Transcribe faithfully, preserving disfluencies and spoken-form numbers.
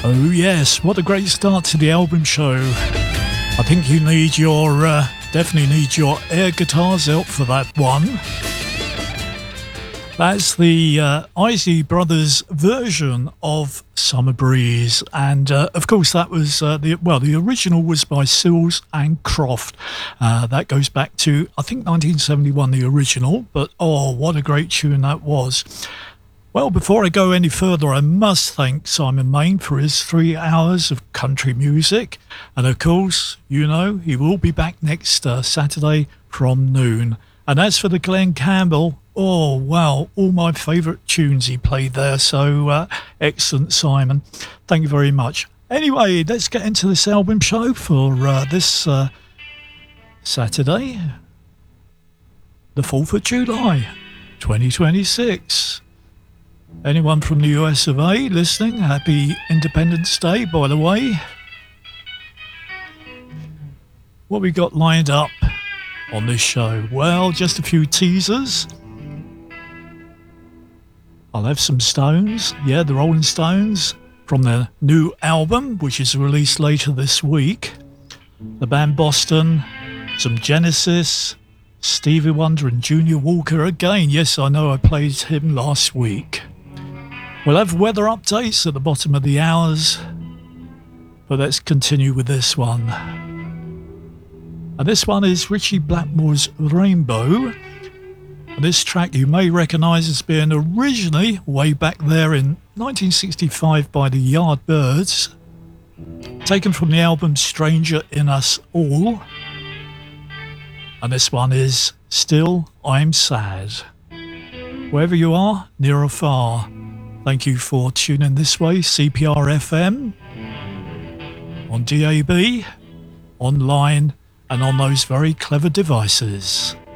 Oh yes, what a great start to the album show. I think you need your, uh, definitely need your air guitars out for that one. That's the uh, Isley Brothers version of Summer Breeze. And uh, of course that was, uh, the well, the original was by Sills and Croft. Uh, that goes back to, I think, nineteen seventy-one, the original. But oh, what a great tune that was. Well, before I go any further, I must thank Simon Main for his three hours of country music. And of course, you know, he will be back next uh, Saturday from noon. And as for the Glenn Campbell, oh, wow, all my favourite tunes he played there. So uh, excellent, Simon. Thank you very much. Anyway, let's get into this album show for uh, this uh, Saturday, the fourth of July, twenty twenty-six. Anyone from the U S of A listening, happy Independence Day, by the way. What we got lined up on this show? Well, just a few teasers. I'll have some Stones, yeah, the Rolling Stones, from their new album, which is released later this week. The band Boston, some Genesis, Stevie Wonder and Junior Walker again. Yes, I know I played him last week. We'll have weather updates at the bottom of the hours, but let's continue with this one. And this one is Ritchie Blackmore's Rainbow. And this track you may recognise as being originally way back there in nineteen sixty-five by the Yardbirds, taken from the album Stranger in Us All. And this one is Still I'm Sad. Wherever you are, near or far, thank you for tuning this way. C P R F M, on D A B, online, and on those very clever devices.